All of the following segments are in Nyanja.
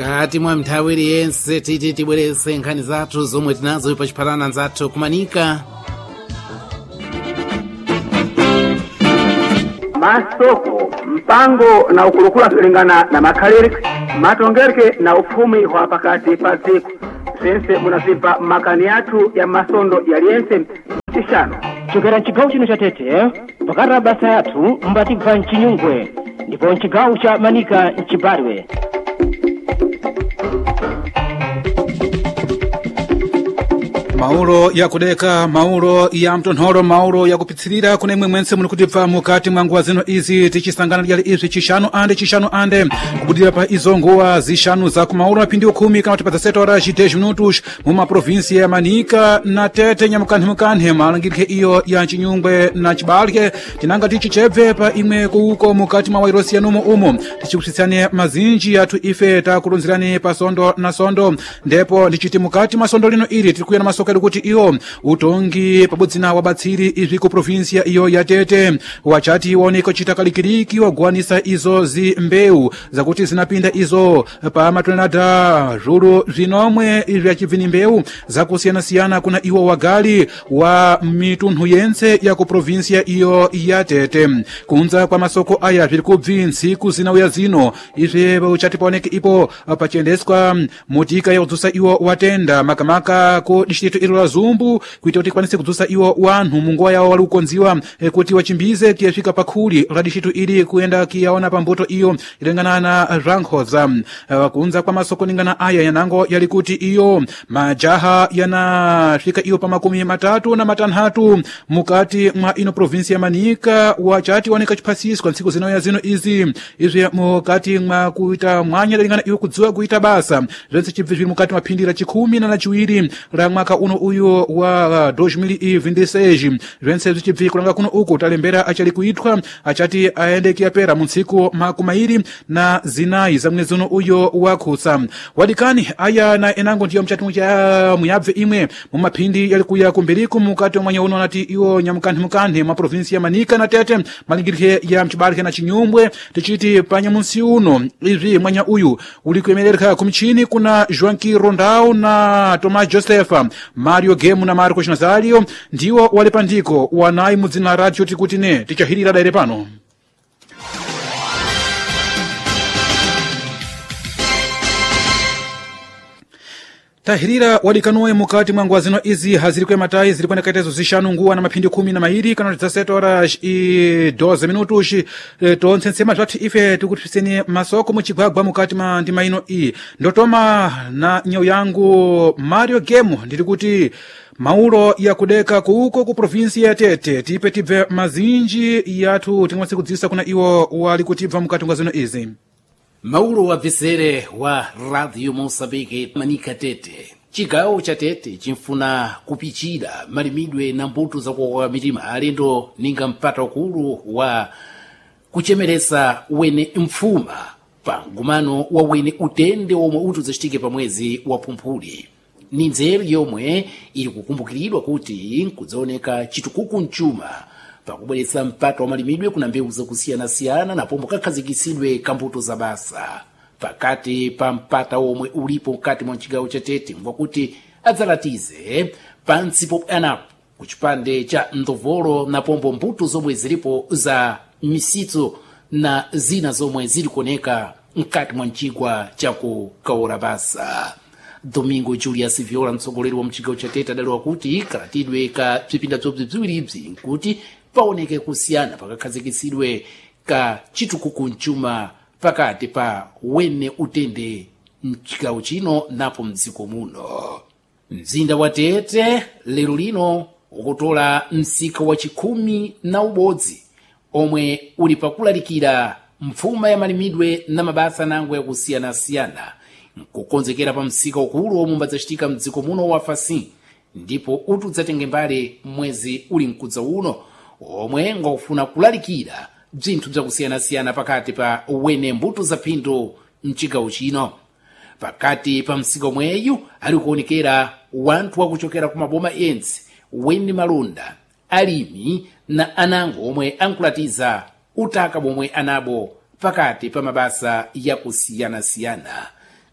Kati mwa mthawiri yense titi tibwerese nkhani zathu zomwe tinazo pa chiphatana zathu kumanika. Masoko mpango na ukulukula kulingana na makhaliriki matongereke na ufumi wa pakati pa dziko sense munazimba makani yathu ya masondo yaliyense chishano chokera chigawo chino cha Tete pakati basa yathu mbatigwa mchinyungwe ndipo chigawo cha Manika mchibarwe. Mauro ya kudeka, mauro ya mtonhoro, mauro ya kupitsilira kuna imwe mwense muli kutibva mukati mwa nguwa zino izi tichisangana lyali izi chishanu ande kubudira pa izo nguwa zishanu za kumauro mapindi 10 kana kuti pa 7 horas 10 minutos muma provinsia ya Manika na Tete nyamukanhe malangirike iyo ya Chinyungwe na Chibalke tinanga tichichebve pa imwe kuuko mukati mwa wairosi ya numo umo tichikusitsane mazinji yathu ife takulunzirani pa sondo na sondo ndipo ndichiti mukati mwa sondo lino ili tikuyana masoka kuti iyo utongi pabudzina wabatsiri izvi ku provinsia iyo ya Tete wachati waoneka chitakalikiriki wagwanisa izo zimbeu zakuti zinapinda izo pa matrenada zhuru zinomwe izvi achibvini mbeu zakusiyana kuna iwo wagali wa mitunhu yense ya ku provinsia iyo ya Tete kunza kwa masoko aya zviri kubvi ntsiku zinauya zino izvi uchati paoneke ipo pachendeswa motika ya kudzusa iwo watenda makamaka ku distrito ilo la Zumbu kuita kuti kwanise kudzusa iwo wanhu mungowa yawo wali ukonziwa kuti wachimbize kiyafika pakhuli la distrito ili kuenda kiyaona pambuto iyo ilengana na Rankhoza kunza kwa masoko ningana aya yanango yali kuti iyo majaha yanafika iyo pa 36 mukati mwa ino provinsi ya Manika wachati waoneka chiphasiswa ntsiku zinauya zino izi mukati mwa kuita mwanya lingana iyo kudziwa kuita basa zvense chibvi mukati mwa phindi la 12 la mwaka uno uyo wa 2026 zvense zvichibvi kulanga kuno uku talembera achali kuitwa achati aende kiyapera muntsiku makumairi na zinayi za mwezi uno uyo wakhusa wadikani aya na enango ndiyo mchati muyabve imwe mumaphindi yali kuya kumbiriku mukati mwanya uno nati iwo nyamukanhe ma provinsi ya Manika na Tete malingirike ya Mchibalke na Chinyumbwe tichiti panya munsi uno izvi mwanya uyu uli kuyemerereka kumichini kuna Joanki Rondau na Thomas Joseph Mario Game na Marcos Nazario ndiwo wale pandiko wanayi mudzina radio tikuti ne tichahirira daire pano. Tahirira wadikanoe mukati mwa nguwa zino izi haziri kwe matai ziri kwenda kaitezo zishanu nguwa na maphindi 12 kana 17 horas e 12 minutos tonsensema zvati ife tikuthiseni masoko muchigwagwa mukati mwa ndima ino iyi ndotoma na nyau yangu Mario Game ndiri kuti maulo ya kudeka kuuko ku provinsi ya Tete tipe tibve mazinji yathu tingwase kudzisa kuna iwo wali kutibva mukati mwa zino izi. Maulo wa visere wa Radio Mosambike Manika Tete chigawo cha Tete chimfuna kupichira malimidwe na mbuto za kwa mitima alendo ninga mpata ukulu wa kuchemeresa wene mfuma pa ngumano wa wene utende omwe utuzachitike pa mwezi wa Pumphuli ni nzeru yomwe ili kukumbukiridwa kuti nkudzaoneka chitukuku mchuma pakubweretsa mpata wa malimidwe kuna mbewu zakusiyana-siyana na pombo kakhazikisidwe kambuto za basa pakati pa mpata omwe ulipo mkati mwa chigawo cha Tete mwakuti adzalatize pansi anapo kuchipande cha ndovolo na pombo mbuto zomwe zilipo za misitso na zina zomwe zili kuoneka mkati mwa mchigwa cha kukaora basa. Domingo Julius Viola mtsogoleri wa mchigawo cha Tete adaliwa kuti kalatidwe ka bzipinda bziwiri kuti paoneke kusiyana pakakhazikisidwe ka chitukuku mchuma pakati pa wene utende mchigawo chino napo mdziko muno. Mzinda wa Tete lero lino ukutola msika wa 11 omwe uli pakulalikira mfuma ya malimidwe na mabasa nango ya kusiyana-siyana kukonzekera pa msika ukulu omwe umbazachitika mdziko muno wa Fasi ndipo utudzatenge mbali mwezi uli mkudza uno omwe ngofuna kulalikira bzinthu bzakusiyana-siyana pakati pa wene mbuto za phindu mchigawo chino. Pakati pa msika omweyu ali kuonekera wanthu wakuchokera ku maboma ense wene malonda alimi na anango omwe ankulatiza utaka bomwe anabo pakati pa mabasa ya kusiyana-siyana.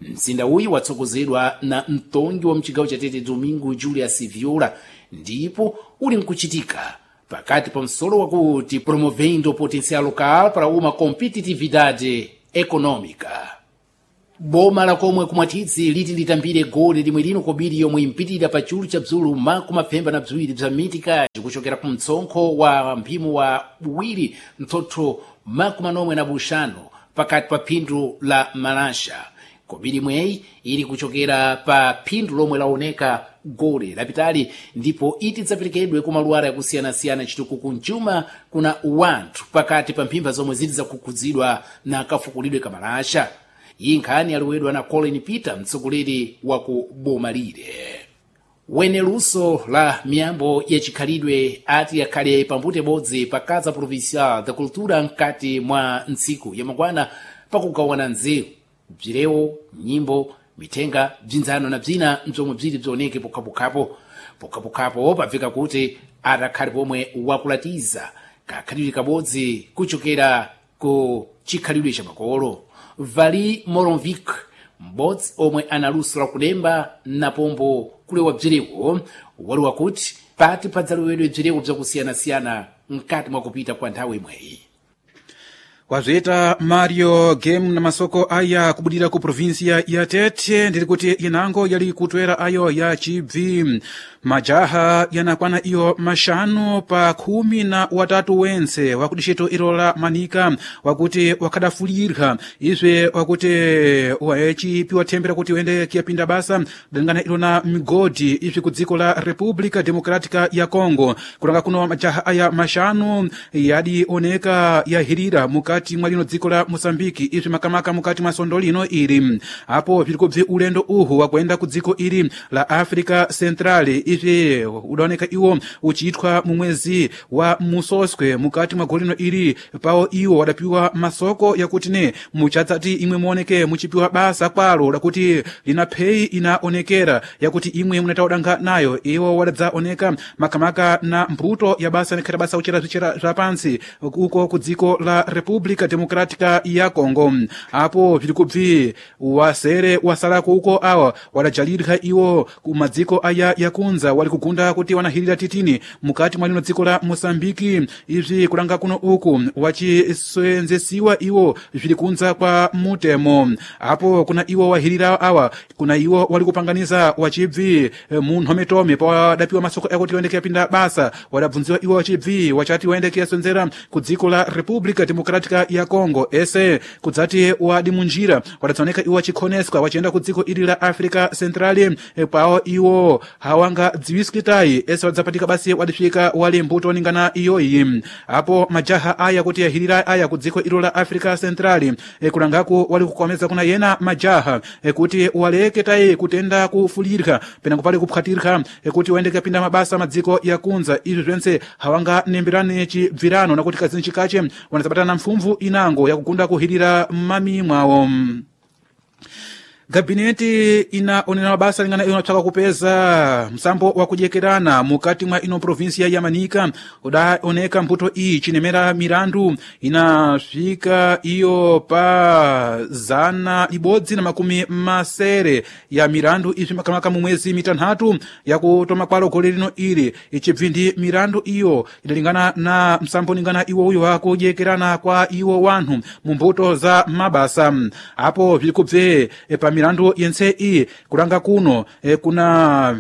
mzinda uyu watsogozedwa na mtongi wa mchigawo cha Tete Domingo Julius Viola, ndipo uli nkuchitika pakati pa msolo wakuti promovendo potencial local para uma competitividade econômica. Boma la komwe kumwatidzi liti litambire gole limwe lino kobiri yomwe impitira pa chulu cha bzulu makumapfemba na bziwiri bza mitikaji kuchokera ku mtsonkho wa mpimo wa buwiri mthotho makumanomwe na bushano pakati pa phindu la Malasha. Kobiri mweyi ili kuchokera pa phindu lomwe laoneka gole lapitali, ndipo iti dzaperekedwe ku maluwala yakusiyana-siyana chitukuku mchuma kuna wanthu pakati pa mphimba zomwe zili zakukhudzidwa na kafukulidwe ka Malasha. Iyi nkhani aliwedwa na Colin Peter, mtsogoleri wa ku boma lire. Wene luso la miyambo ya chikhalidwe ati yakhale pambute bodzi pa Casa Provincial da Cultura mkati mwa ntsiku ya makwana pakugawana nzeru, bzilewo, nyimbo, mithenga, bzinzano na bzina mzomwe bzili bzioneke pokhapokhapo pabveka kuti atakhale pomwe wakulatiza kakhalidwe kabodzi kuchokera ku chikhalidwe cha makolo. Vali Moronvik, m'bodzi omwe analusula kudemba na pombo kulewa bzilewo, wali wakuti pati padzalowedwe bzilewo bzakusiyana-siyana mkati mwa kupita kwa nthawi imweyi. Wazweta Mario game na masoko aya kubudira ku provinsia ya Tete ndiri kuti inango yali kutwera ayo ya chibvi. Majaha yanakwana iyo mashanu pa 13 wense wakudishito irola manika wakuti wakadafulirha izwe wakuti waechi piwa tembera kuti wende kiapinda basa dangana ilona migodi izwe kudziko la Republika Demokratika ya Kongo. Kuranga kuno majaha aya mashanu yadi oneka ya hirira mukati mwalino dziko la Mosambiki izwe makamaka mukati masondolino iri. Hapo vilikobzi ulendo uhu wakuenda kudziko iri la Afrika Centrali izwe udaoneka iwo uchiitwa mumwezi wa Musoswe mukati mwa golino iri pao iwo wadapiwa masoko yakuti ne muchadzati imwe muoneke muchipiwa basa kwalo lakuti lina pei inaonekera yakuti imwe munataudanga nayo iwo wadadzaoneka makamaka na mputo ya basa nekhera basa uchera zvichera zvapansi uko kudziko la Republika Demokratika ya Kongo. Hapo vilikubvi wasere wasalako uko awa wadajalirha iwo kumadziko aya yakunza wali kugunda kuti wanahirira titini mukati mwalino dziko la Mosambiki izvi kulanga kuno uku wachisenzesiwa iwo zvilikunza kwa mutemo. Hapo kuna iwo wahirira awa kuna iwo wali kupanganiza wachibvi munhometome pa wadapiwa masoko yakuti waendeke yapinda basa wadabvunziwa iwo wachibvi wachati waendeke yasonzera kudziko la Republika Demokratika ya Kongo ese kudzati wadi munjira wadatsaoneka iwo wachikhoneswa wachienda kudziko iri la Afrika Centrali pao iwo hawanga dziwiskitai ese wadzapatika basi wadifika wali mbuto ningana iyoyi. Hapo majaha aya kuti yahirira aya kudziko iro la Afrika Centrali kulangako wali kukomeza kuna yena majaha kuti waleketai kutenda kufulirika pena kupale kuphatirika kuti waendeke pinda mabasa madziko yakunza izvi zvense hawanga nembirane chibvirano nakuti kazini chikache wanazapatana na mfumvu inango yakugunda kuhirira mami mwawo. Gabineti inaonena mabasa lingana inatsaka kupeza msambo wa kujekerana mukati mwa ino provinsia ya Manika udaoneka mputo iyi chinemera mirandu inafika iyo pa 150 ya mirandu izvi makamaka mumwezi mitanhatu ya kutoma kwalo gole lino iri ichibvindi mirandu iyo idalingana na msambo ningana iwo uyo wakujekerana kwa iwo wanhu mumbuto za mabasa. Hapo vilikubve pa mirandu yense iyi kulanga kuno kuna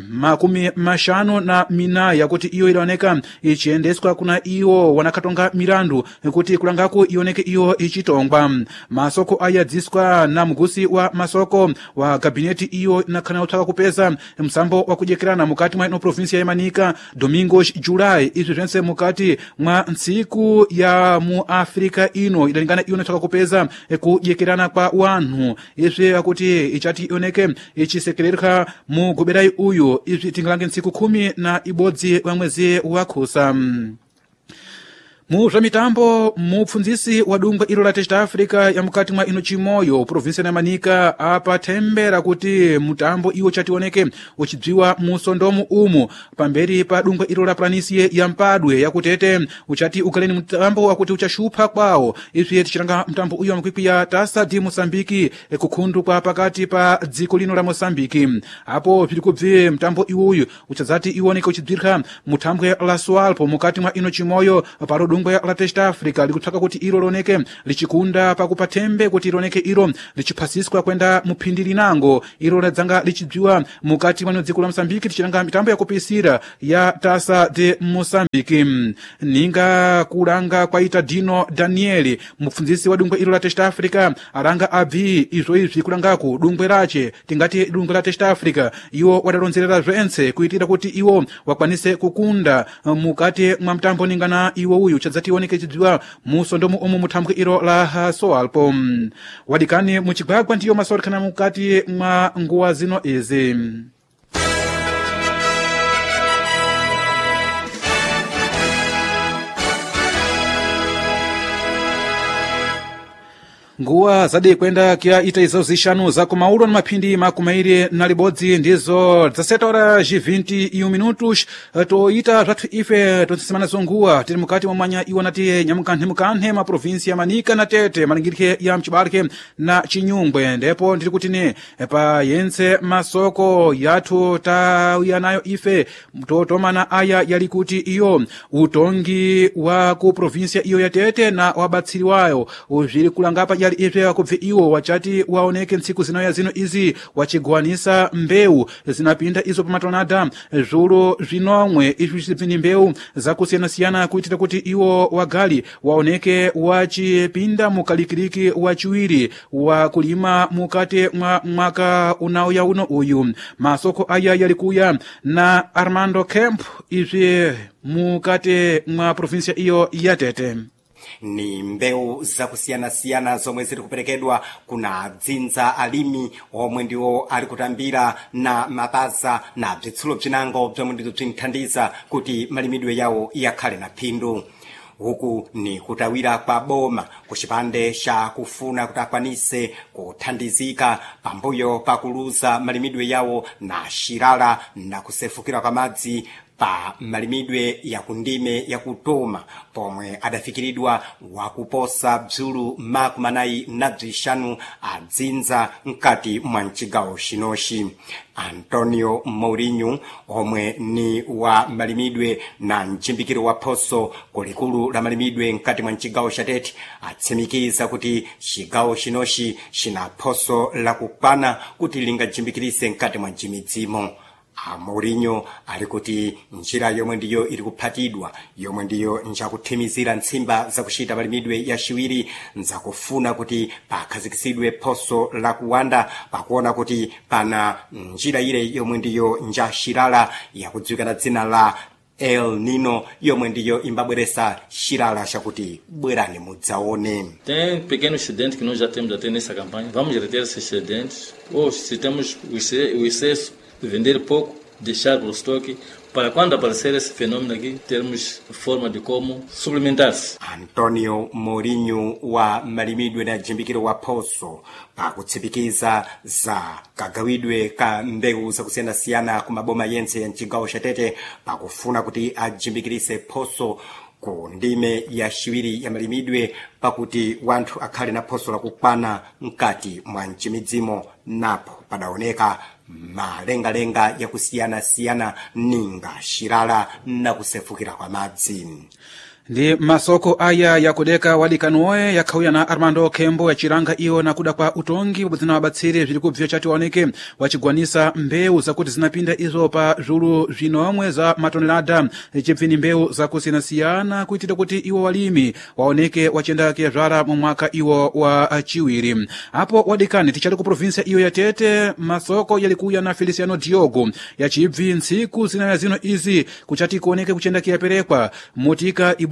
50 yakuti iyo ilaoneka ichiendeswa kuna iyo wanakatonga mirandu kuti kulangako ioneke iyo ichitongwa. Masoko ayadziswa na mgusi wa masoko wa gabineti iyo inakhana utaka kupeza msambo wa kujekerana mukati mwa ino provinsia ya Manika Domingos Julai izvi zvense mukati mwa ntsiku ya mu Afrika ino idalingana iyo nataka kupeza kujekerana kwa wanhu izvi akuti ichati ioneke ichisekererka mu goberai uyu izvi tingalange ntsiku 10 wa mwezi wa Khusa. Muzva mitambo mupfundzisi wa dungwe ilo la Test Africa ya mukati mwa ino Chimoyo provinsia ya Manika apathembera kuti mutambo iwo chationeke uchidziwa musondomu umu pamberi pa dungwe ilo la Planície ya Mpadwe ya kutete uchati ukaleni mutambo wakuti uchashupha kwawo izvi tichiranga mutambo uyo mkwikwi ya Taça de Moçambique kukhundu kwa pakati pa dziko lino la Moçambique apo vilikubve mutambo iwoyu uchadzati iwoneke uchidzirika muthambwe la Swalpo mukati mwa ino Chimoyo paro dungwe la Test Africa likuthaka kuti ilo loneke lichikunda pakupathembe kuti iloneke ilo lichiphasiswa kwenda muphindi linango ilo ladzanga lichidziwa mukati mwa dziko la Moçambique tichiranga mitambo yakupisira ya Taça de Moçambique ninga kulanga kwaita Dino Daniel mupfundzisi wa dungwe ilo la Test Africa aranga abvi izvi kulangako dungwe lache tingati dungwe la Test Africa iwo wadalonzerera zvense kuitira kuti iwo wakwanise kukunda mukati mwa mtambo ningana iwo uyu chadzati oneke chidziwa musondomu omu muthambwe ilo la Swalpo wadikani muchigwagwa ndiyo masorikana mukati mwa nguwa zino izi. Nguwa zadi kwenda kia ita izo zishanu za kumaulo na maphindi makumairi na libodzi ndizo zaseta ora G20 minutos toita zatu ife tonsesemana zonguwa tiri mukati mwa mwanya iwa nati nyamukanthe ma provinsia ya Manika na Tete malingirike ya Mchibarike na Chinyungwe ndepo ndiri kutini pa yense masoko yatu tauya nayo ife totomana aya yalikuti iyo utongi wa ku provinsia iyo ya Tete na wabatsiri wayo uzviri kulangapa yali ife wakubve iwo wachati waoneke ntsiku zino ya zino izi wachigwanisa mbeu zinapinda izo pamatonada zulu zvinomwe izvi zibvini mbeu zakusiyana-siyana kuitira kuti iwo wagali waoneke wachipinda mukalikiriki wachiwiri wa kulima mukati mwa mwaka unauya uno uyu masoko aya yalikuya na Armando Camp izvi mukati mwa provinsia iyo ya Tete. Ni mbeu za kusiyana-siyana zomwe ziri kuperekedwa kuna dzinza alimi omwe ndiwo ali kutambira na mapaza na bzitsulo bzinango bzomwe ndizo bzinthandiza kuti malimidwe yawo yakhale na phindu. Huku ni kutawira kwa boma kuchipande cha kufuna kuti akwanise kuthandizika pambuyo pakuluza malimidwe yawo na shirala na kusefukira kwa madzi pa malimidwe ya kundime ya kutoma pomwe adafikiridwa wakuposa bzulu makumanayi na bzishanu adzinza mkati mwa mchigawo chinochi. Antonio Mourinho omwe ni wa malimidwe na mchimbikiro wa phoso kulikulu la malimidwe mkati mwa mchigawo cha Tete atsimikiza kuti chigawo chinochi china phoso la kukwana kuti lingachimbikirise mkati mwa mchimidzimo. Mourinho alikuti njira yomwe ndiyo iri kuphatidwa yomwe ndiyo njakuthimizira ntsimba zakuchita malimidwe ya chiwiri nzakufuna kuti pakhazikisidwe phoso la kuwanda pakuona kuti pana njira ile yomwe ndiyo njaxirala yakudziwikana dzina la El Nino yomwe ndiyo imbabweresa xirala chakuti bwerani mudzaone. Tem pequeno excedente que nós já temos até nessa campanha. Vamos reter esses excedentes ou se temos o excesso vender pouco, deixar o estoque, para quando aparecer esse fenômeno aqui, termos forma de como suplementar-se. Antonio Mourinho wa malimidwe na jimbikiro wa phoso pakutsipikiza za kagawidwe ka mbegu za kusiyana-siyana kumaboma yense ya mchigawo cha Tete pakufuna kuti ajimbikirise phoso ku ndime ya chiwiri ya malimidwe pakuti wanthu akhale na phoso la kukwana mkati mwa mchimidzimo napo padaoneka malengalenga ya kusiyana-siyana ninga shirala na kusefukira kwa madzi. Ndi masoko aya yakudeka walikanuoe yakhauya na Armando Kembo yachiranga iyo na kuda kwa utongi wabuzina wabatsiri vilikubvyo chati waoneke wachigwanisa mbeu zakuti zinapinda izo pa zulu zvinomwe za matonelada chipfini mbeu za kusiyana-siyana kuitira kuti iwo walimi waoneke wachenda kiyazvara mu mwaka iwo wa chiwiri. Apo wadikani tichali ku provinsia iyo ya Tete masoko yalikuya na Feliciano Diogo yachibvi ntsiku zina zino izi kuchati kuoneke kuchenda kiyaperekwa motika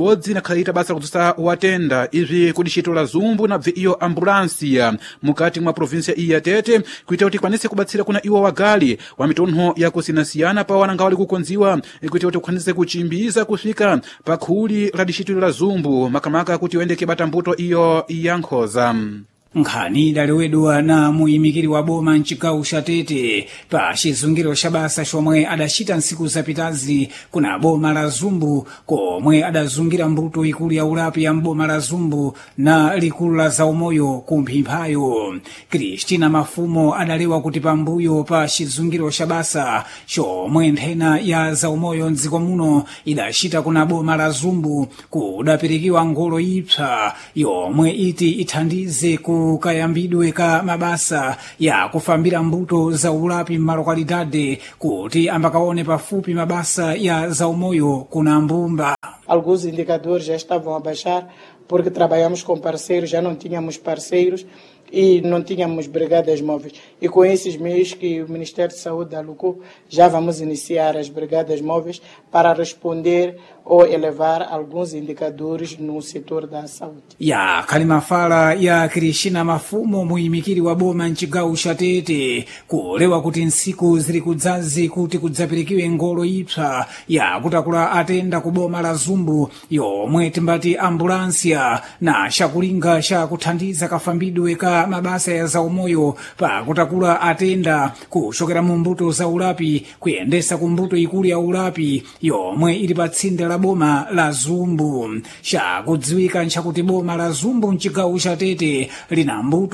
ibodzi nakhalita basa kudzusa watenda izi ku distrito la Zumbu na bve iyo ambulansia mukati mwa provinsia iyi ya Tete kuita kuti kwanise kubatsira kuna iwo wagali wa mitonho ya kusinasiyana pa wananga wali kukonziwa kuita kuti kwanise kuchimbiza kufika pa khuli la distrito la Zumbu makamaka kuti wendeke batambuto iyo ya nkhoza. nkhani idalewedwa na muyimikiri wa boma mcigawo ca Tete pa cizungiro ca basa comwe adacita ntsiku zapitazi kuna boma la Zumbu komwe adazungira mbuto ikulu ya ulapi ya mboma la Zumbu na likulu la zaumoyo kumphimphayo. Kristina Mafumo adalewa kuti pambuyo pa cizungiro ca basa comwe nthena ya zaumoyo mdziko muno idacita kuna boma la Zumbu kudapirikiwa ngolo ipsa yomwe iti ithandize kayambidwe ka mabasa ya kufambira mbuto za ulapi m'malokalidade kuti ambakaone pafupi mabasa ya zaumoyo kuna mbumba. Alguns indicadores já estavam a baixar porque trabalhamos com parceiros, já não tínhamos parceiros e não tínhamos brigadas móveis. E com esses meios que o Ministério de Saúde alocou, já vamos iniciar as brigadas móveis para responder ou elevar alguns indicadores no setor da saúde. Ya kalimafala ya Kristina Mafumo muyimikiri wa boma mcigawo ca Tete kulewa kuti ntsiku ziri kudzazi kuti kudzapirikiwe ngolo ipsa ya kutakula atenda ku boma la Zumbu yomwe timbati ambulansia na cakulinga ca kuthandiza kafambidwe ka mabasa ya zaumoyo pa kutakula atenda kuchokera mu mbuto za ulapi kuyendesa ku mbuto ikulu ya ulapi yomwe ili pa tsinde la boma la Zumbu. Cakudziwika nchakuti boma la Zumbu mcigawo ca Tete lina mbuto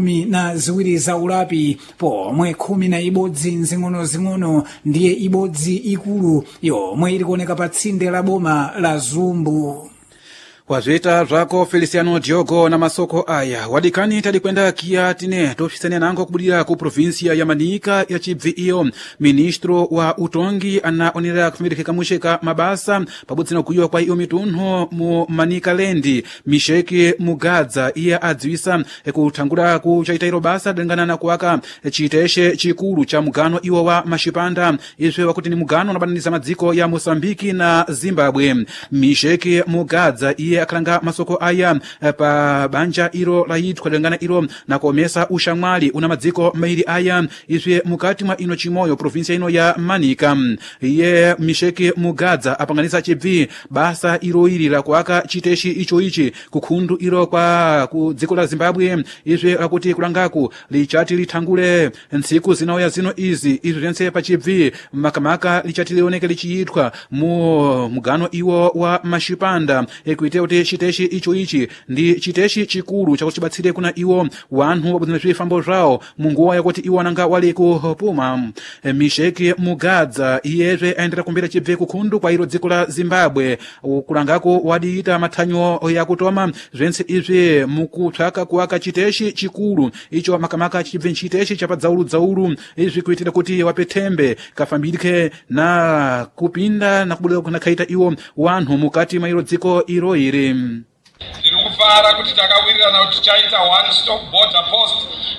12 za ulapi pomwe 11 nzing'ono ndiye ibodzi ikulu yomwe ili kuoneka pa tsinde la boma la Zumbu. Wazweta zako Feliciano Diogo na masoko aya wadikani talikwenda kia tine tofisania nango kubudira ku provinsia ya Manika ya chibvi iyo. Ministro wa utongi anaonera kufimirika kamusheka mabasa pabudzina kuyua kwa iyo mitunho mu Manika Lendi. Misheki Mugadza iya adziwisa kutangura kuchaita iro basa dengana na kuwaka chiteshe chikulu cha mugano iwo wa mashipanda izwe wakuti ni mugano nabananiza madziko ya Mosambiki na Zimbabwe. Misheki Mugadza iya akalanga masoko aya pa banja iro la yitwa dengana iro na kuomesa ushamwali una madziko mairi aya izwe mukati mwa ino chimoyo provinsia ino ya Manika. Iye Misheki Mugadza apanganiza chibvi basa iro iri la kuwaka chiteshi icho ichi kukhundu iro kwa kudziko la Zimbabwe izwe akuti kulangaku lichati litangule ntsiku zinaoya zino izi zense pa chibvi makamaka lichati lioneke lichiyitwa mu mugano iwo wa mashipanda ekuite kuti chiteshi icho ichi ndi chiteshi chikulu chakuchibatsire kuna iwo wanthu wabudhina zvifambo zvawo munguwa yakuti iwo ananga wali kupuma. Misheki Mugadza iyezve aendera kumbira chibve kukhundu kwa iro dziko la Zimbabwe kulangako wadiita mathanyo yakutoma zvense izvi mukutsvaka kuwaka chiteshi chikulu icho makamaka chibve chiteshi chapa dzaulu izvi kuitira kuti wapetembe kafambirike na kupinda na kubudira kuna kaita iwo wanthu mukati mwa iro dziko iro iri. Ndikufara kuti takawirirana kuti tichaita one stop border post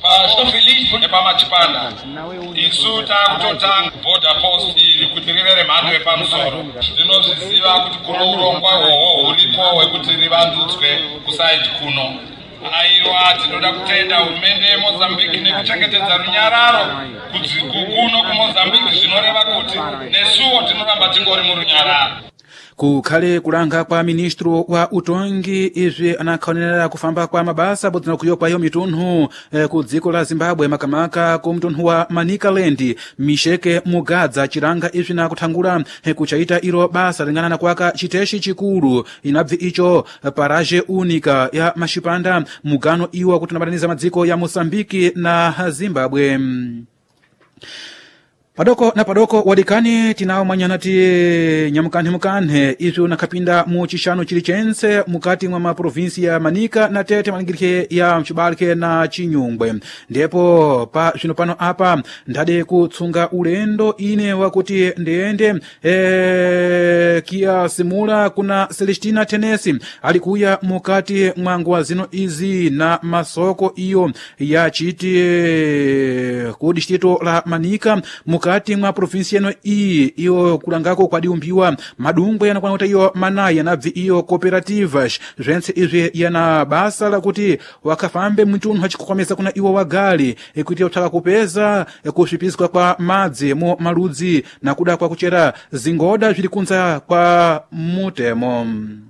pamachipanda. Isu takutotanga border post iri kuti rive mhando yepamusoro. Ndinozviziva kuti kuno urongwa hwohwo huripo hwekuti rivandudzwe kusaidi kuno. Aiwa tinoda kutenda hurumende yeMozambique nekuchengetedza runyararo kuno kuMozambique zvinoreva kuti nesuwo tinoramba tingori murunyararo. Kukhale kulanga kwa ministro wa utongi izvi anakhaonera kufamba kwa mabasa bodzina kuyo kwa iyo mitunhu ku dziko la Zimbabwe makamaka ku mtunhu wa Manika Lendi. Misheke Mugadza chiranga izvi na kuthangula kuchaita iro basa lingana na kuwaka chiteshi chikulu inabvi icho paraje unika ya mashipanda mugano iwo kuti nabataniza madziko ya Mosambiki na Zimbabwe. Padoko na padoko wadikani tinao mwanyanati nyamukanthe izvi nakapinda mu chishano chili chense mukati mwa maprovinsi ya Manika na Tete malingirike ya Mchibalike na Chinyungwe. Ndipo pa zvino pano apa ndade kutsunga ulendo ine wakuti ndiende kia simula kuna Celestina Tenesi alikuya mukati mwa nguwa zino izi na masoko iyo ya chiti ku distrito la Manika mukati mwa provinsi yano iyi iyo kulangako kwadiumbiwa madungwe yanakwana kuti iyo manayi yanabvi iyo cooperativas zvense izvi yana basa lakuti wakafambe mtunhu achikukomesa kuna iwo wagali kuti utsaka kupeza kusvipiswa kwa madzi mu maludzi na kuda kwa kuchera zingoda zviri kunza kwa mutemo.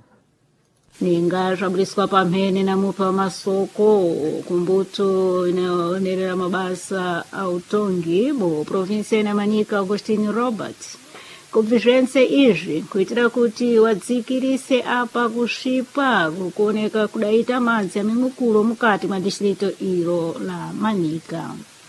Ninga zvaburiswa pamhene namupa masoko kumbuto inaonerera mabasa autongi mu provinsi ya Manika Augustine Robert. Kubvi zvense izvi kuitira kuti wadzikirise apa kusvipa kuoneka kudaita madzi amemukuro mukati mwa distrito iro la Manika.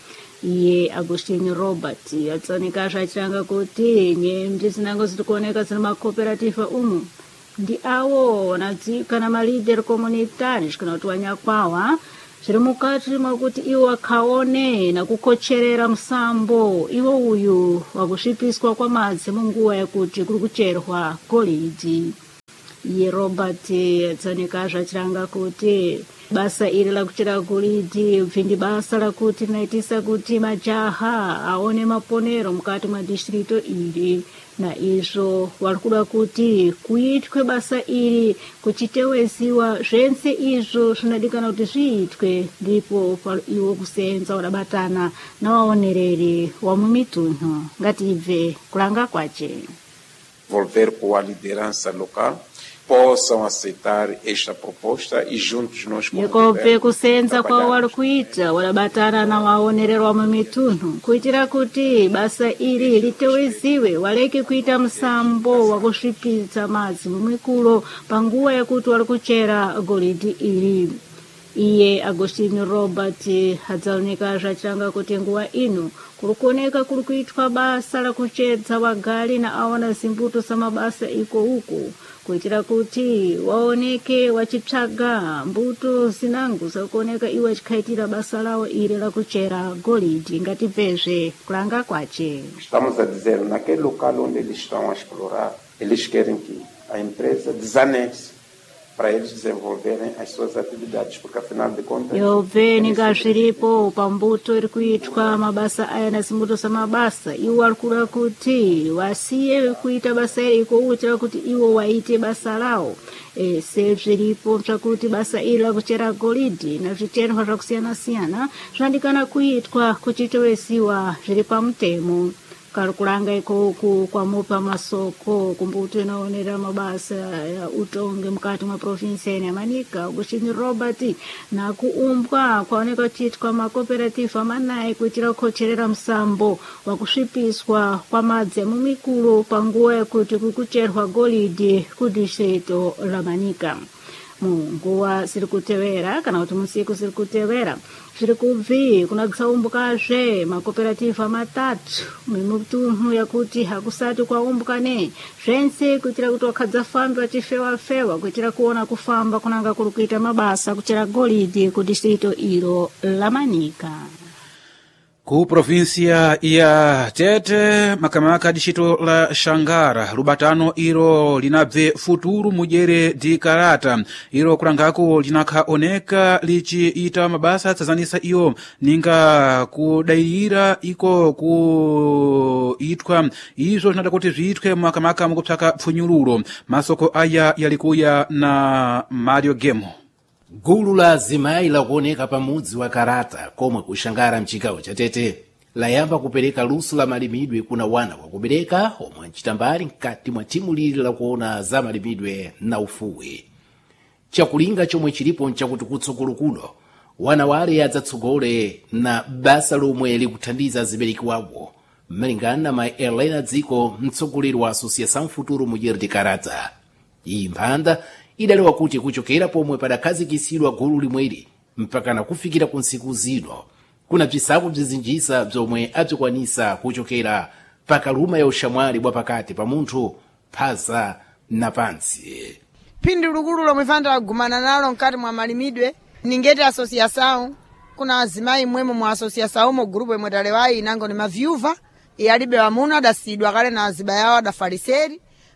Iye Augustine Robert atsanika zvachiranga kuti nyembe dzinango ziri kuoneka dzina makooperativa umu ndi awo kana malideri communitaries kana kuti wanyakwawa zviri mukati mwakuti iwo wakaone nakukocherera musambo iwo uyu wakusvipiswa kwa madzi munguva yekuti kuri kucherwa golidi. Iye Robert atsanika zvachiranga kuti basa iri lakuchera golidi bvindi basa lakuti rinaitisa kuti majaha aone maponero mukati mwa distrito iri, na izvo vari kuda kuti kuitwe basa iri kuchiteweziwa zvense izvo zvinadikana kuti zviitwe, ndipo iwo kusenza wadabatana nawaonereri wa mumitunhu. Ngatibve kulanga kwache. Volver com a liderança local possam aceitar esta proposta e juntos nós Nikope kusenza kwa wali kuita wadabatana na waonerero wa mumitunhu kuitira kuti basa iri liteweziwe, waleke kuita msambo wa kusvipitsa madzi mumikulo panguva yakuti wali kuchera golidi iri. Iye Augustine Robert hadzaoneka zvachiranga kuti nguva ino kuri kuoneka kuri kuitwa basa lakuchedza wagali na awana zimbuto samabasa iko uko kuitira kuti waoneke wachitsvaga mbuto zinango zakuoneka iwe achikaitira basa lawo iri lakuchera golidi. Ngatibvezve kulanga kwache. Estamos a dizer, naquele local onde eles estão a explorar, eles querem que a empresa desanexe para eles desenvolverem as suas atividades, porque afinal de contas yobve ninga zviripo pambuto iri kuitwa mabasa aya na zimbuto samabasa iwo ari kuda kuti wasiye kuita basa iri kuitira kuti iwo waite basa lawo se zviripo zvakuti basa iri lakuchera golidi na zvitenwa zvakusiyana-siyana zvandikana kuitwa kuchitoweziwa zviri pamutemo. Karikulanga ikoku kwamupa masoko kumbuto inaonera mabasa ya utongi mukati mwa provinsi ya Manika Augustine Robert na kuumbwa kwaoneka kuchitwa makooperativa manayi kuitira kukocherera msambo wa kusvipiswa kwa madzi mumikulo panguva yakuti kukucherwa golidi kudistrito la Manika. Munguva ziri kutevera kana kuti musiku ziri kutevera zviri kubvi kunadzaumbukazve makooperativa matatu mumutunhu yakuti hakusati kwaumbukane zvense kuitira kuti wakhadzafambi wachifewa-fewa kuitira kuona kufamba kunanga kuri kuita mabasa kuchera golidi ku distrito iro la Manika. Ku provinsia ya Tete makamaka distrito la Xangara lubatano iro linabve futuru mujere di karata iro kulangako linakaoneka lichiita mabasa tsazanisa iyo ninga kudaira iko kuitwa izvo zvinada kuti zviitwe makamaka mukutsvaka pfunyululo. Masoko aya yalikuya na Mario Gemo. Gulu la azimayi lakuoneka pamudzi wa Karata komwe kuxangara mchigawo cha Tete layamba kupereka luso la malimidwe kuna wana wakubereka omwe mchitambali mkati mwa timu lili lakuona za malimidwe na ufuwi. Chakulinga chomwe chilipo nchakuti kutsogolo kuno wana wale adzatsogole na basa lomwe likuthandiza azibereki wawo malingana na ma Elena Dziko, mtsogoleri wa Associação Futuro Mulher de Karata. Iyi mphanda idalewa kuti kuchokera pomwe padakhazikitsidwa gulu limweli mpaka na kufikira ku ntsiku zino kuna bzisaku bzizinjisa bzomwe abzikwanisa kuchokera pakaluma ya uxamwali bwa pakati pa munthu phaza na pansi. Phindu likulu lomwe fanda lagumana nalo mkati mwa malimidwe ningeti asociação kuna azimayi mwemo mwa asociação mo grupo imwe talewayi inango ni mavyuva yalibe wamuna adasidwa kale na aziba yawo adafaliseri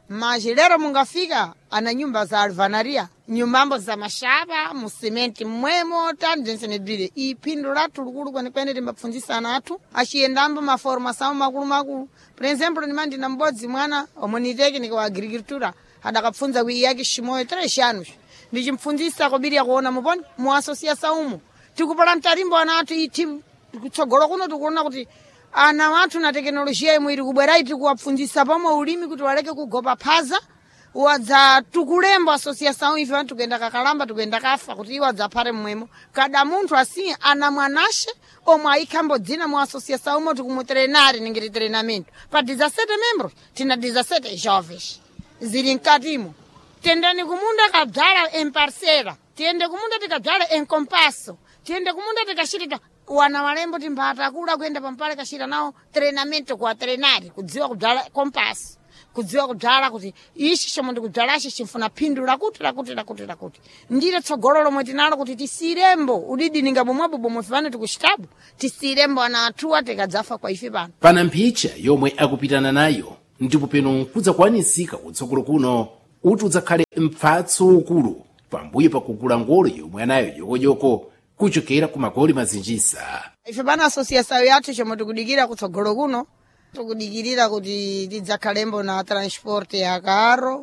mas lero mungafika ana nyumba za alvanaria, nyumbambo za mashaba, musimenti mwemo, tanjensenedwile. Ipindu latu lukulu kwenekwene timbapfunzisa anatu, achiendambo maformação makulu. Por exemplo, nimandi na mbodzi mwana, omoniteki wa agricultura, adakapfunza kuiyaki shimoyo 3 anos. Ndichimfunzisa kobiri ya kuona muponi, muasociação umu. Tikupala mtarimbo anatu iti, kutsogolo kuno tukuona kuti ana watu na teknolojia imu ili kubwera iti kuwapfunzisa pamwe ulimi kuti waleke kugopa phaza, wadza tukulemba asociação ife wantu tukenda kakalamba tukenda kafa kuti iwadza pare mwemo. Kada munthu assim ana mwanashe omwe aikambo dzina mu asociação umo tikumutrenari ningiri treinamento. Pa 17 membros, tina 17 jovens. Zili nkatimo. Tendani kumunda kabzala em parceira. Tiende kumunda tikabzala em compasso. Tiende kumunda tikashirika wana walembo timpata kula kwenda pampale kashira nao treinamento kwa trenari kudziwa kubzala compasso. Kudziwa kubzala kuti ishi shomo ndikudzalashi chimfuna phindu lakuti. Ndire tsogolo lomwe tinalo kuti tisirembo udidi ningabomwapo bomwe fane tikushitabu tisirembo ana atuwa tikadzafa kwa ife pano. Pana mphicha yomwe akupitana nayo ndipo peno kudzakwanisika kutsogolo kuno kuti udzakhale mpfatso ukulu pambuyo pakugula ngolo yomwe anayo yokoyoko kuchokera ku magoli mazinjisa. Ife pana asociação yathu chomwe tikudikira kutsogolo kuno tikudikirira kuti tidzakhalembo na transporte ya karo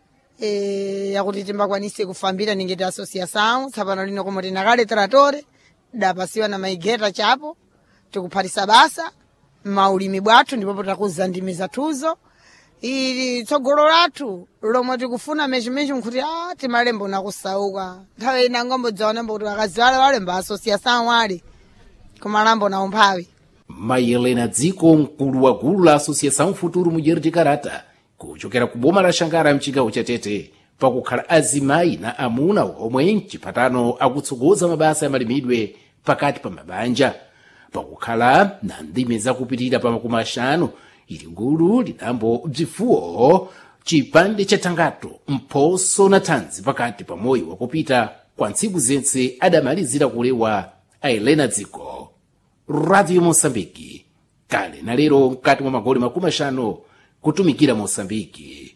yakuti timbakwanise kufambira ningeti asociação tsapano lino komwe tinakale tratore dapasiwa na maigeta chapo tikuphatisa basa maulimi bwathu ndipo takuza ndimi zathuzo. Ili tsogolo lathu lomwe tikufuna meji nkuti timalembo nakusauka nthawi ina ngombo dzaonembo kuti akazi walemba asociação wale kumalambo na umphawi. Mayelena dziko mkulu wa gulu la Associação Futuro Mulher de Karata kuchokera ku boma la Xangara mchigawo cha Tete pakukhala azimayi na amuna omwe mchipatano akutsogoza mabasa ya malimidwe pakati pa mabanja pakukhala na ndime zakupitirira pa 50 ili ngulu linambo bzifuwo chipande cha Tangato mphoso na thanzi pakati pa moyo wakupita kwa ntsiku zentse adamalizira kulewa Aelena dziko. Radio Moçambique, kale na lero mkati mwa magoli 50 kutumikira Moçambique.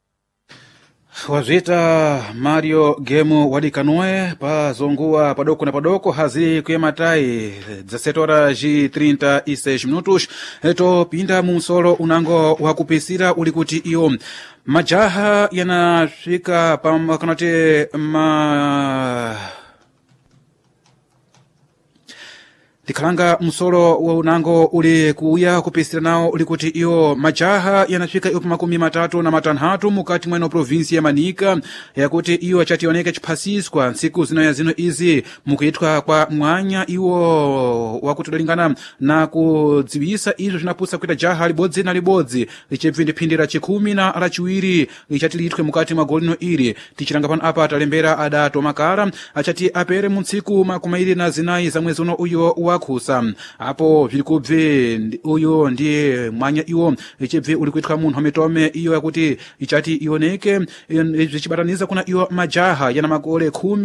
Wazita Mario Gemo wadikanoe pa zongua padoko na padoko hazi kuyematai za setora G36 minutos eto pinda mumsolo unango wakupisira ulikuti iyo majaha yanafika pa makanate tikhalanga msolo wa unango uli kuuya kupisira nao ulikuti iyo majaha yanafika iyo pa 36 mukati mweno provinsi ya Manika yakuti iyo achationeka chiphasiswa ntsiku zino izi mukuitwa kwa mwanya iwo wakutodalingana na kudziwisa izo zinapusa kuita jaha libodzi na libodzi lichiphindiphindira 10 na lachiwiri lichatilitwe mukati mwa golino ili tichilanga pano apa talembera adato makala achati apere mu ntsiku 24 za mwezi uno uyo wakhusa apo vilikubve uyo ndiye mwanya iwo ichibve ulikuitwa munthu ametome iyo yakuti ichati ioneke zichibataniza kuna iyo majaha yana makole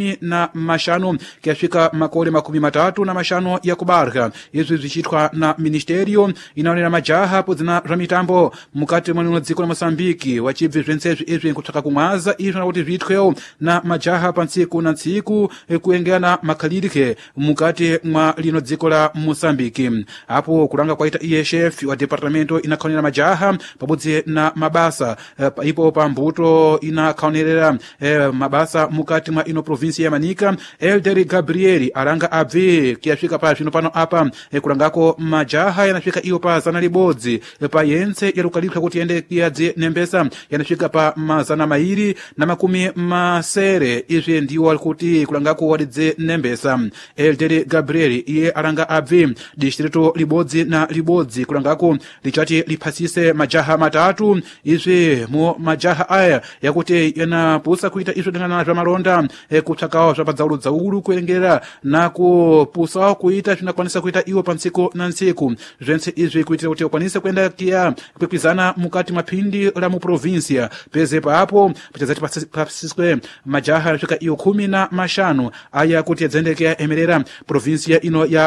15 kiyafika makole 35 ya kubarha izo zichitwa na ministerio inaonera majaha po zina ramitambo mukati mwa dziko la Mosambiki wachibve zvensezo izvi kutaka kumwaza izvo nakuti vitweo na majaha pa ntsiku na ntsiku kuengana makhalirike mukati mwa lino dziko la Mosambiki apo kulanga kwaita chef wa departamento inakhaonera majaha pabodzi na mabasa ipo pa mbuto inakhaonerera mabasa mukati mwa ino provinsi ya Manika Elder Gabrieli alanga abve kiyafika pa zvino pano apa kulangako majaha yanafika iyo pa zana libodzi pa yense yalukalipwa kuti yende kiyadze nembesa yanafika pa mazana mairi na 10 izvi ndiwo kuti kulangako wadidze nembesa Elder Gabrieli iye alanga abve distrito libodzi na libodzi kulangako lichati liphasise majaha matatu izvi mu majaha aya yakuti yanapusa kuita izvo dingana zva malonda kutsakawo zvapadzaulu dzaulu kuerengera na kupusawo kuita zvinakwanisa kuita iwo pa ntsiku na ntsiku zvense izvi kuitira kuti ukwanise kuenda kia kukwizana mukati mwa phindi la mu provincia peze papo pachazati pasiswe majaha yanafika iyo 15 aya kuti yadzendekea emerera provincia ino ya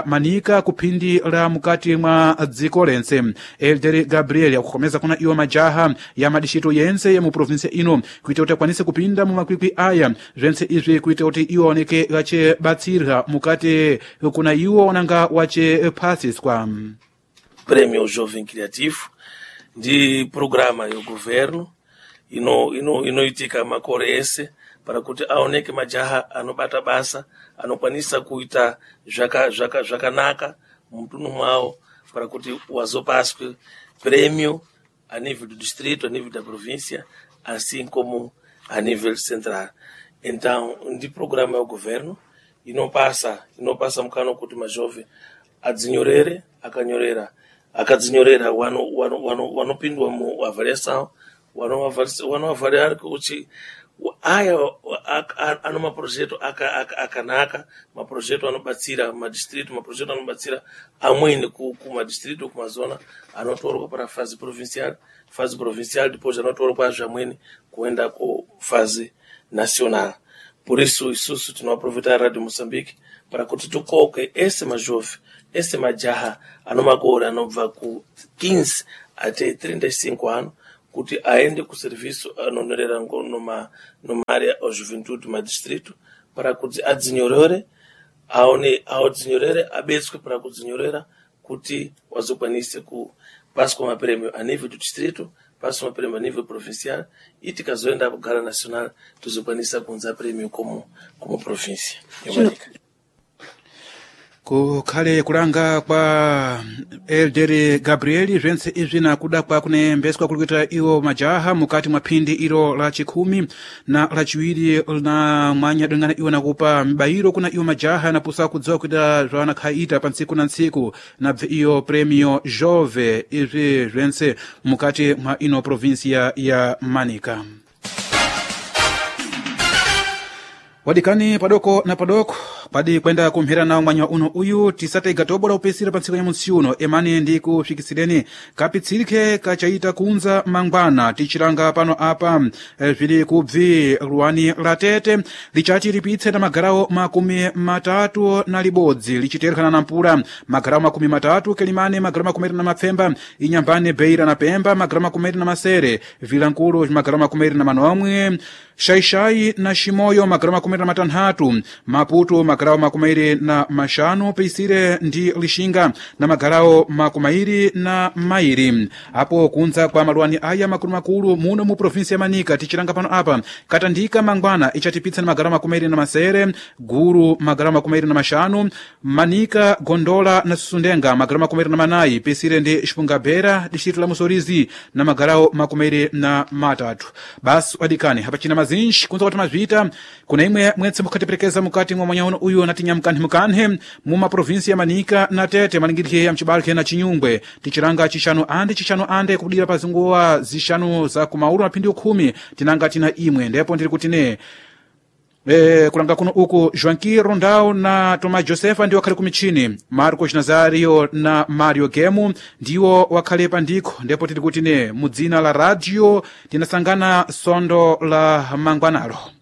Manika kuphindi la mukati mwa dziko lense. Elder Gabriel akukomeza kuna iwo majaha ya madishito yense ya mu provinsia ino kuita kuti akwanise kupinda mu makwikwi aya zvense izvi kuita kuti iwo oneke wache batsirha mukati kuna iwo onanga wache phasiswa. Prêmio Jovem Criativo de programa do governo inoitika makore ese para kuti aoneke majaha anobata basa anokwanisa kuita zvakanaka mumtunhu mwawo para kuti wazopaswe prêmio a nível do distrito, a nível da província, assim como a nível central. Então, de programa é o governo e não passa mukano kuti majovem adzinyorere akadzinyorera wanopindwa mu avaliação wanoavaliar kuti aya ano maprojeto akanaka maprojeto anobatsira madistrito maprojeto anobatsira amwene ku madistrito ku mazona anotorwa para fase provincial depois anotorwa amwene kuenda ku fase nacional. Por isso tunaaproveitar a Rádio Moçambique para kuti tukoke esse majovem, esse majaha anomagora anobva ku 15 até 35 anos kuti aende ku serviço anonerera numa área ao juventude ma distrito para kuti adzinyorore aodzinyorere abetswe para kudzinyorera kuti wazokwanise ku passa uma prêmio a nível do distrito, passa uma prêmio a nível provincial e tikazoenda kugara nacional tuzokwanisa kunza prêmio como província. Kukhale kulanga kwa Elder Gabriel zvense izvi nakuda kwa kunembeswa kulikuita iwo majaha mukati mwa phindi ilo la 10 na la chiwiri na mwanya dengana iwo nakupa mbairo kuna iwo majaha napusa kudziwa kuita zwana khaita pa ntsiku na ntsiku na iyo premio Jove izvi zvense mukati mwa ino provincia ya Manika. Wadikani padoko na padoko padi kwenda kumhera na mwanya uno uyu tisate gatobola upesira pa ntsiku ya musiuno emani ndi kufikisireni kapitsilike kachaita kunza mangwana tichiranga pano apa vili kubvi ruwani la tete lichati lipitse na magarawo 31 lichiterikana na mpula magarawo 30 kelimane magarawo 10 na mapfemba inyambane beira na pemba magarawo 10 na masere vilankulu magarawo 10 na manomwe Shaishai na Shimoyo magarawo 13 Maputo magarawo 25 Peisire ndi Lishinga na magarawo 20 apo kunza kwa maluani aya makulu muno mu provinsia ya Manika tichiranga pano apa katandika mangwana ichatipitsa na magarawo 20 Guru magarawo 25 Manika Gondola na Susundenga magarawo 24 Peisire ndi Shpungabera distrito la Musorizi na magarawo 23 basi wadikani hapa china mazinji kunza kuti mazvita kuna imwe mwetse mukatiperekeza mukati mwa mwanya uno uyu natinya mukanthe mu maprovinsia ya Manika na Tete malingirike ya mchibalike na Chinyungwe tichiranga chishanu ande kubudira pazunguwa zishanu za kumaulu na pindi 10 tinanga tina imwe ndipo ndiri kuti ne kulanga kuno uku Joaquim Rondao na Tomás Josefa ndiwo wakhale kumichini Marcos Nazario na Mario Gemu ndiwo wakhale pandiko ndipo tiri kuti ne mudzina la radio tinasangana sondo la mangwanalo.